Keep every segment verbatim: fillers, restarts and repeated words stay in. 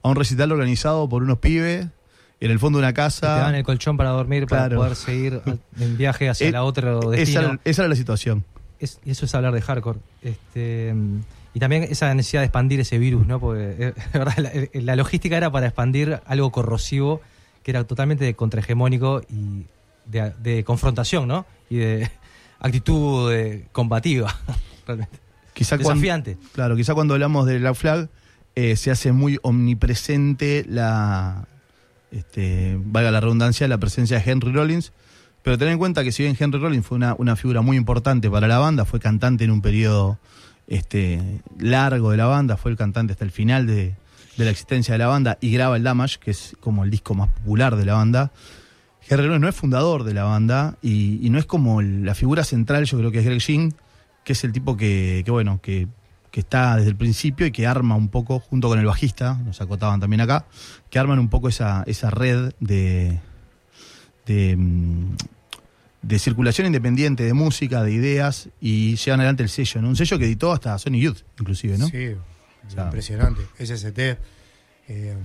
a un recital organizado por unos pibes en el fondo de una casa. Y te dan el colchón para dormir, claro, para poder seguir en viaje hacia la otra destino. Esa, esa era la situación. Es, eso es hablar de hardcore. Este, y también esa necesidad de expandir ese virus, ¿no? Porque eh, verdad, la, la logística era para expandir algo corrosivo que era totalmente contrahegemónico y de, de confrontación, ¿no? Y de actitud de combativa, realmente. Quizá desafiante. Cuando, claro, quizá cuando hablamos de Black Flag eh, se hace muy omnipresente la, este, valga la redundancia, la presencia de Henry Rollins. Pero ten en cuenta que si bien Henry Rollins fue una, una figura muy importante para la banda, fue cantante en un periodo este, largo de la banda, fue el cantante hasta el final de, de la existencia de la banda y graba el Damage, que es como el disco más popular de la banda. Henry Rollins no es fundador de la banda y, y no es como el, la figura central, yo creo que es Greg Ginn, que es el tipo que, que bueno, que, que está desde el principio y que arma un poco, junto con el bajista, nos acotaban también acá, que arman un poco esa, esa red de... de de circulación independiente de música, de ideas, y llevan adelante el sello, ¿no? Un sello que editó hasta Sony Youth, inclusive, ¿no? Sí, o sea, impresionante. S S T, eh,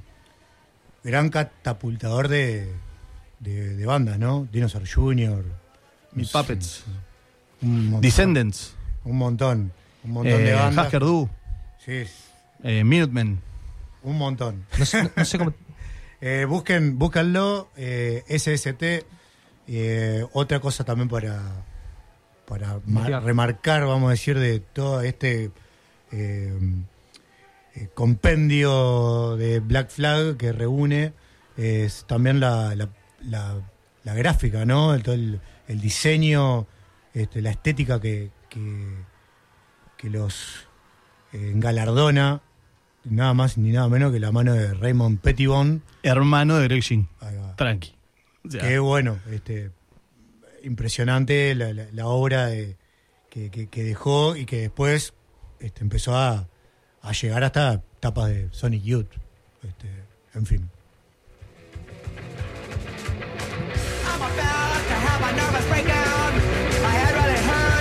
gran catapultador de, de, de bandas, ¿no? Dinosaur junior Meat Puppets, un montón, Descendants, un montón, un montón eh, de bandas. Husker Du, sí, eh, Minutemen, un montón. No sé, no sé cómo... eh, busquen, búscanlo, eh, S S T. Eh, otra cosa también para para ma- remarcar, vamos a decir, de todo este eh, eh, compendio de Black Flag que reúne es también la, la, la, la gráfica, ¿no? El, todo el, el diseño, este, la estética que, que, que los eh, engalardona, nada más ni nada menos que la mano de Raymond Pettibone, hermano de Greg Ginn. Tranqui. O sea, qué bueno, este, impresionante la, la, la obra de, que, que, que dejó y que después este, empezó a, a llegar hasta etapas de Sonic Youth, este, en fin.